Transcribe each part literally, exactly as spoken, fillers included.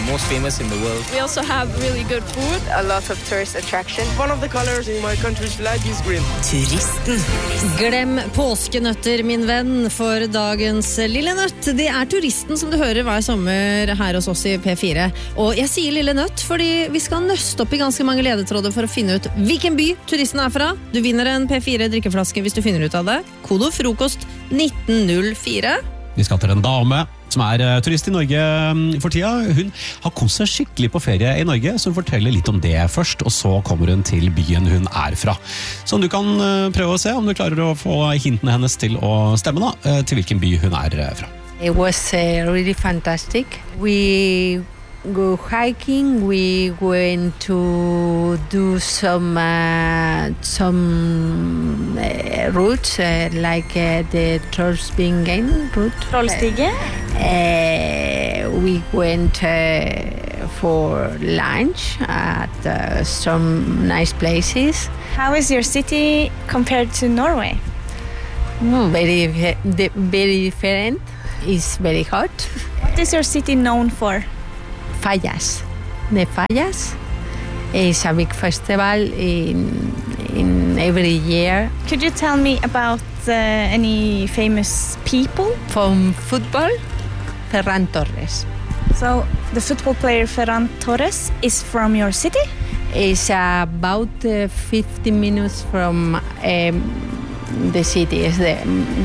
most famous in the world. We also have really good food. A lot of tourist attraction. One of the colors in my country's flag is green. Turisten. Glem påskenøtter, min venn, for dagens lille nøtt. Det er turisten som du hører hver sommer her hos oss i P fire. Og jeg sier lille nøtt fordi vi skal nøste opp i ganske mange ledetråder for å finne ut hvilken by turisten er fra. Du vinner en P fire drikkeflaske hvis du finner ut av det. Kodo frokost nitten null fire. Vi skal til en dame som er turist i Norge for tida. Hun har kost seg skikkelig på ferie i Norge, så hun forteller litt om det først, og så kommer hun til byen hun er fra. Så du kan prøve å se om du klarer å få hintene hennes til å stemme da, til hvilken by hun er fra. It was uh, really fantastic. We go hiking. We went to do some uh, some uh, routes uh, like uh, the Trollsbingen route. Trollstige. Uh, we went uh, for lunch at uh, some nice places. How is your city compared to Norway? Mm, very very different. It's very hot. What is your city known for? Fallas. The Fallas is a big festival in in every year. Could you tell me about uh, any famous people? From football, Ferran Torres. So the football player Ferran Torres is from your city? It's about uh, fifty minutes from um, the city. Is the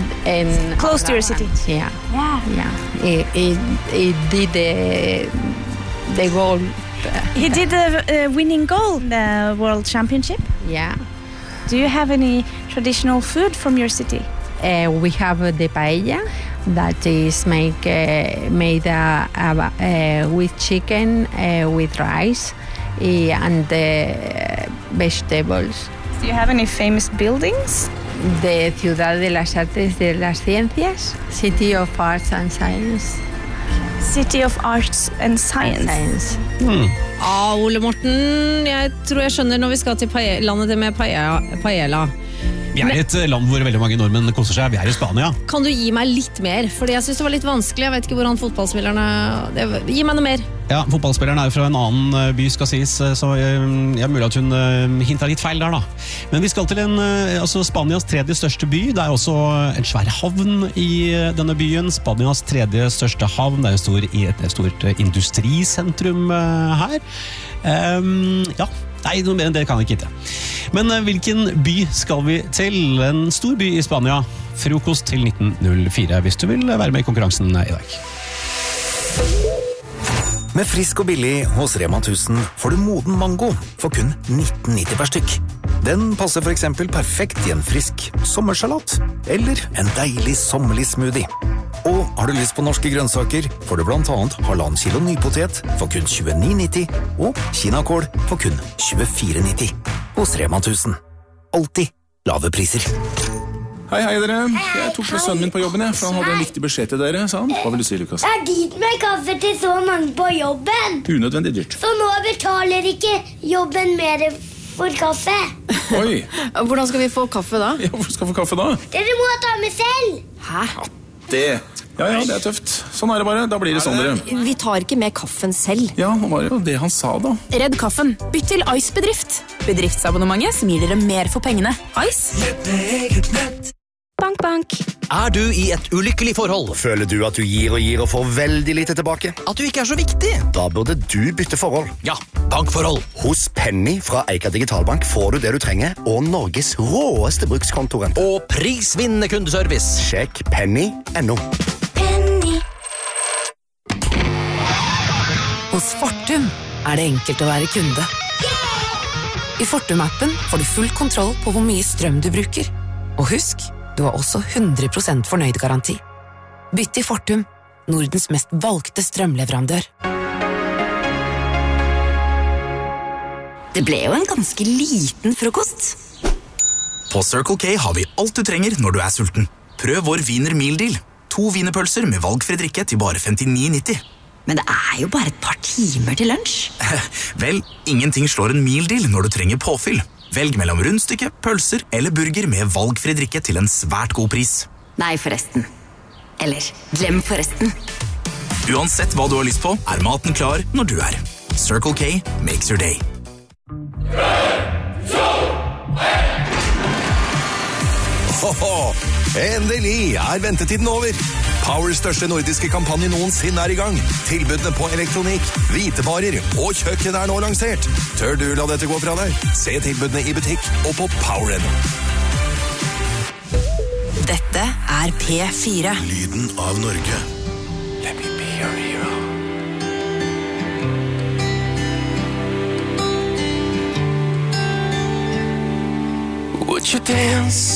in close to your city? Yeah, yeah, yeah. It it, it did the the goal. He did a, a winning goal in the World Championship. Yeah. Do you have any traditional food from your city? Uh, we have uh, the paella that is make, uh, made uh, uh, with chicken, uh, with rice, uh, and uh, vegetables. Do you have any famous buildings? The Ciudad de las Artes de las Ciencias, City of Arts and Science. City of Arts and Science. And science. Hmm. Ah, Ole Morten, jeg tror jeg skjønner når vi skal til pae- landet med paella. paella. Vi er i et land hvor veldig mange nordmenn koser seg. Vi er i Spania. Kan du gi meg litt mer? Fordi jeg synes det var litt vanskelig. Jeg vet ikke hvordan fotballspillerne... Det... Gi meg noe mer. Ja, fotballspilleren er fra en annen by, skal sies, så jeg er mulig at hun hintet litt feil der da. Men vi skal til en, altså Spanias tredje største by. Det er også en svær havn i denne byen. Spanias tredje største havn. Det er et stort, et stort industrisentrum her. Um, ja, nei, noe mer enn det kan jeg ikke hitte. Men hvilken by skal vi til? En stor by i Spania. Frokost til nitten null fire, hvis du vil være med i konkurransen i dag. Med frisk og billig hos Rema tusen får du moden mango for kun nitten nitti per stykk. Den passer for eksempel perfekt i en frisk sommersalat eller en deilig sommerlig smoothie. Og har du lyst på norske grønnsaker, får du blant annet halvannen kilo nypotet for kun tjueni nitti og kinakål for kun tjuefire nitti. Hos Rema tusen. Alltid lave priser. Hei, hei dere. Jeg tok med sønnen min på jobben, jeg, for han hadde en viktig beskjed til dere, sa han. Hva vil du si, Lukas? Det er dyrt med kaffe til så mange på jobben. Unødvendig dyrt. Så nå betaler ikke jobben mer for kaffe. Oi. Hvordan skal vi få kaffe da? Ja, hvor skal vi få kaffe da? Dere må ta med selv. Hæ? Ja, det... Ja, ja, det er tøft. Sånn er det bare. Da blir det sånn dere. Vi tar ikke med kaffen selv. Ja, det var jo det han sa da. Redd kaffen. Bytt til Ice Bedrift. Bedriftsabonnementet som gir dere mer for pengene. Ice. Lett med eget nett. Bank, bank. Er du i et ulykkelig forhold? Føler du at du gir og gir og får veldig lite tilbake? At du ikke er så viktig? Da burde du bytte forhold. Ja, bankforhold. Hos Penny fra Eika Digitalbank får du det du trenger, og Norges råeste brukskontoren. Og prisvinnende kundeservice. Sjekk penny punktum no. Hos Fortum er det enkelt å være kunde. I Fortum-appen får du full kontroll på hvor mye strøm du bruker. Og husk, du har også hundre prosent fornøyd-garanti. Bytt til Fortum, Nordens mest valgte strømleverandør. Det ble jo en ganske liten frokost. På Circle K har vi alt du trenger når du er sulten. Prøv vår Wiener Meal Deal. To wienerpølser med valgfri drikke til bare femtini nitti. Men det er jo bare et par timer til lunsj. Vel, ingenting slår en meal deal når du trenger påfyll. Velg mellom rundstykke, pølser eller burger med valgfri drikke til en svært god pris. Nei, forresten. Eller, glem forresten. Uansett hva du har lyst på, er maten klar når du er. Circle K makes your day. Ho-ho! Endelig er ventetiden over. Powers største nordiske kampanje noensinne er i gang. Tilbudene på elektronikk, hvitevarer og kjøkken er nå lansert. Tør du la dette gå fra deg? Se tilbudene i butikk og på Power punkt no. Dette er P fire. Lyden av Norge. Let me be your hero. Would you dance?